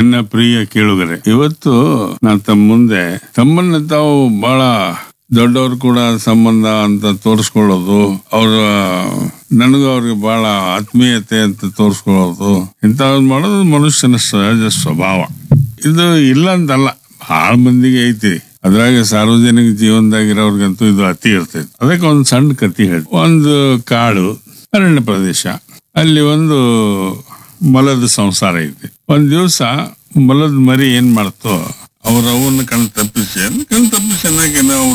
ನನ್ನ ಪ್ರಿಯ ಕೇಳುಗರೆ, ಇವತ್ತು ನಾನು ತಮ್ಮ ಮುಂದೆ ತಮ್ಮನ್ನ ತಾವು ಬಹಳ ದೊಡ್ಡವರು ಕೂಡ ಸಂಬಂಧ ಅಂತ ತೋರಿಸ್ಕೊಳ್ಳೋದು, ನನಗೂ ಅವ್ರಿಗೆ ಬಹಳ ಆತ್ಮೀಯತೆ ಅಂತ ತೋರಿಸ್ಕೊಳ್ಳೋದು, ಇಂಥದ್ದು ಮಾಡೋದು ಮನುಷ್ಯನ ಸಹಜ ಸ್ವಭಾವ. ಇದು ಇಲ್ಲ ಅಂತಲ್ಲ, ಬಹಳ ಮಂದಿಗೆ ಐತಿ. ಅದ್ರಾಗ ಸಾರ್ವಜನಿಕ ಜೀವನದಾಗಿರೋರ್ಗಂತೂ ಇದು ಅತಿ ಇರ್ತೈತಿ. ಅದಕ್ಕೆ ಒಂದು ಸಣ್ಣ ಕಥೆ ಹೇಳಿ. ಒಂದು ಕಾಡು, ಅರಣ್ಯ ಪ್ರದೇಶ, ಅಲ್ಲಿ ಒಂದು ಮೊಲದ ಸಂಸಾರ ಐತಿ. ಒಂದ್ ದಿವಸ ಮೊಲದ ಮರಿ ಏನ್ ಮಾಡ್ತೋ, ಅವ್ರ ಅವನ್ನ ಕಣ್ ತಪ್ಪಿಸಿ ಅನ್ನಕ್ಕೆ ನಾವು